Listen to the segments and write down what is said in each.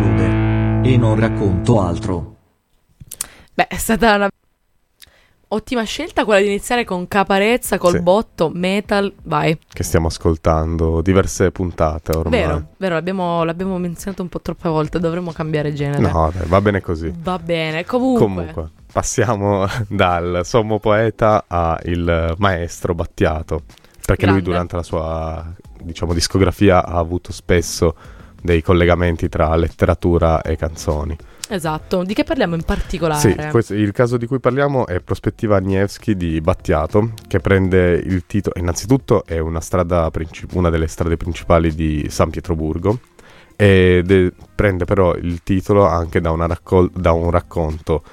Rude. E non racconto altro. Beh, è stata una ottima scelta quella di iniziare con Caparezza, col Sì. botto, metal, vai. Che stiamo ascoltando diverse puntate ormai. Vero, l'abbiamo menzionato un po' troppe volte, dovremmo cambiare genere. No, dai, va bene così. Va bene, comunque. Passiamo dal sommo poeta a il maestro Battiato, perché Grande. lui durante la sua, diciamo, discografia ha avuto spesso dei collegamenti tra letteratura e canzoni. Esatto, di che parliamo in particolare? Sì, il caso di cui parliamo è Prospettiva Nievski di Battiato, che prende il titolo, innanzitutto è una delle strade principali di San Pietroburgo, e prende però il titolo anche da un racconto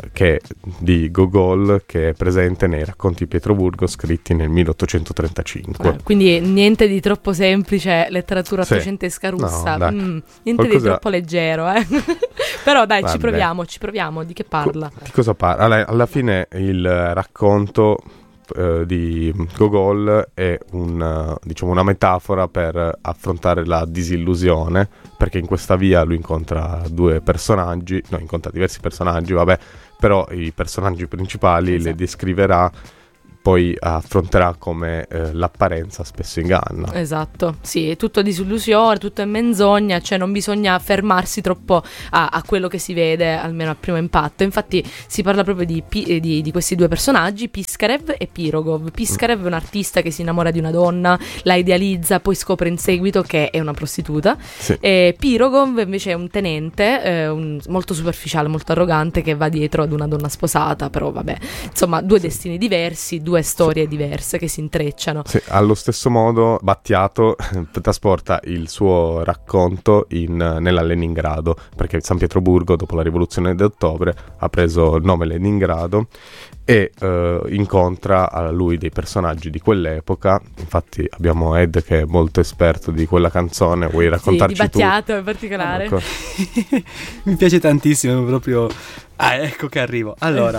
di Gogol, che è presente nei racconti di Pietroburgo scritti nel 1835. Quindi niente di troppo semplice, letteratura Sì. ottocentesca russa. No, dai. Niente di troppo leggero, Però dai, Vabbè. ci proviamo. Di che parla? Di cosa parla? Alla fine il racconto di Gogol è una metafora per affrontare la disillusione, perché in questa via lui incontra diversi personaggi, vabbè, però i personaggi principali Esatto. le descriverà, poi affronterà come l'apparenza spesso inganna. Esatto, sì, è tutto disillusione, tutto è menzogna, cioè non bisogna fermarsi troppo a quello che si vede, almeno a primo impatto. Infatti si parla proprio di questi due personaggi, Piskarev e Pirogov. Piskarev è un artista che si innamora di una donna, la idealizza, poi scopre in seguito che è una prostituta. Sì. E Pirogov invece è un tenente molto superficiale, molto arrogante, che va dietro ad una donna sposata, però vabbè, insomma, due destini diversi, due storie diverse che si intrecciano. Sì, allo stesso modo Battiato trasporta il suo racconto nella Leningrado, perché San Pietroburgo dopo la rivoluzione d'ottobre ha preso il nome Leningrado, e incontra a lui dei personaggi di quell'epoca. Infatti abbiamo Ed che è molto esperto di quella canzone, vuoi raccontarci Sì, di tu? Battiato in particolare. Ecco. Mi piace tantissimo, proprio. Ecco che arrivo. Allora,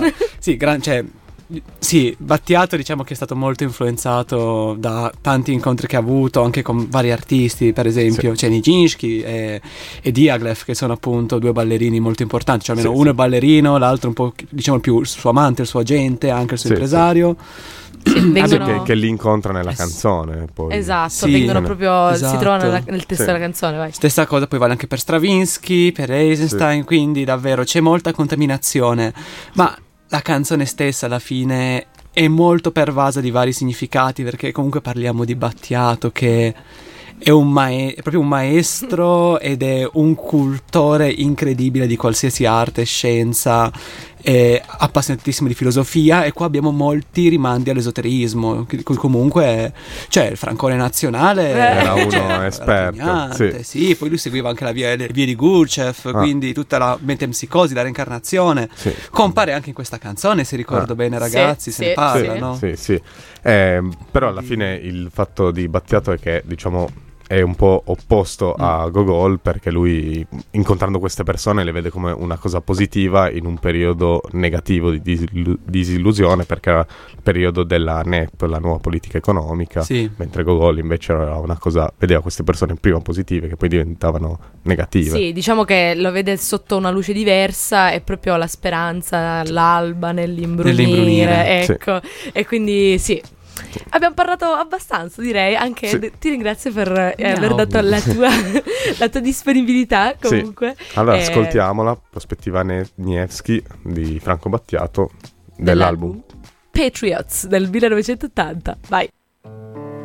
sì, Battiato diciamo che è stato molto influenzato da tanti incontri che ha avuto anche con vari artisti, per esempio c'è Nijinsky e Diaghilev, che sono appunto due ballerini molto importanti, cioè almeno uno è ballerino, l'altro un po' diciamo più il suo amante, il suo agente, anche il suo impresario. Vengono... che li incontra nella canzone poi. Esatto, vengono proprio si trovano nel testo della canzone, vai. Stessa cosa poi vale anche per Stravinsky, per Eisenstein, quindi davvero c'è molta contaminazione, ma la canzone stessa alla fine è molto pervasa di vari significati, perché comunque parliamo di Battiato che è proprio un maestro ed è un cultore incredibile di qualsiasi arte, scienza, è appassionatissimo di filosofia, e qua abbiamo molti rimandi all'esoterismo, comunque cioè il Francone nazionale era uno esperto, sì, poi lui seguiva anche le vie di Gurdjieff, quindi tutta la metempsicosi, la reincarnazione, compare anche in questa canzone, se ricordo bene, ragazzi, se ne parla, no? Sì. Però alla fine il fatto di Battiato è che, diciamo, è un po' opposto a Gogol, perché lui, incontrando queste persone, le vede come una cosa positiva in un periodo negativo di disillusione, perché era il periodo della NEP, la nuova politica economica, mentre Gogol invece era una cosa, vedeva queste persone prima positive che poi diventavano negative. Sì, diciamo che lo vede sotto una luce diversa, è proprio la speranza, l'alba nell'imbrunire, ecco, e quindi sì. Abbiamo parlato abbastanza, direi. Anche ti ringrazio per aver dato la tua disponibilità. Comunque, allora ascoltiamola, Prospettiva Nievski di Franco Battiato, dell'album Patriots del 1980. Vai.